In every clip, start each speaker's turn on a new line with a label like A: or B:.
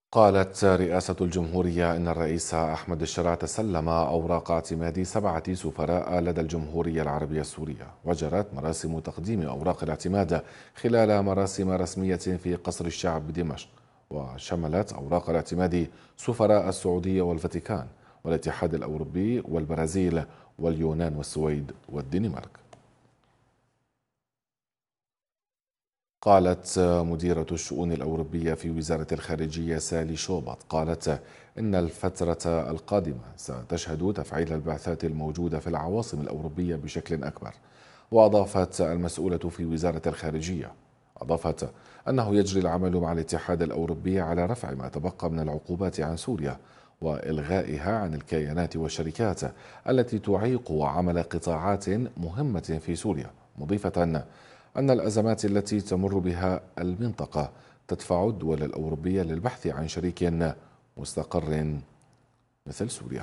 A: قالت رئاسة الجمهورية إن الرئيس أحمد الشرع تسلم أوراق اعتماد 7 سفراء لدى الجمهورية العربية السورية، وجرت مراسم تقديم أوراق الاعتماد خلال مراسم رسمية في قصر الشعب بدمشق، وشملت أوراق الاعتماد سفراء السعودية والفاتيكان والاتحاد الأوروبي والبرازيل واليونان والسويد والدنمارك. قالت مديرة الشؤون الأوروبية في وزارة الخارجية سالي شوبط إن الفترة القادمة ستشهد تفعيل البعثات الموجودة في العواصم الأوروبية بشكل أكبر. وأضافت المسؤولة في وزارة الخارجية أنه يجري العمل مع الاتحاد الأوروبي على رفع ما تبقى من العقوبات عن سوريا وإلغائها عن الكيانات والشركات التي تعيق عمل قطاعات مهمة في سوريا، مضيفة أن الأزمات التي تمر بها المنطقة تدفع الدول الأوروبية للبحث عن شريك مستقر مثل سوريا.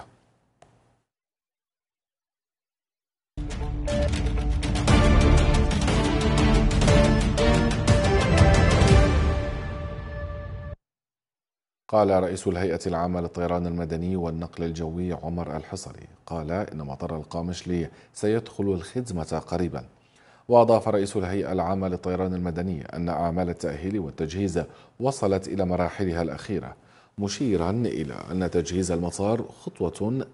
A: قال رئيس الهيئة العامة للطيران المدني والنقل الجوي عمر الحصري إن مطار القامشلي سيدخل الخدمة قريبا. وأضاف رئيس الهيئة العامة للطيران المدني أن أعمال التأهيل والتجهيز وصلت إلى مراحلها الأخيرة، مشيرا إلى أن تجهيز المطار خطوة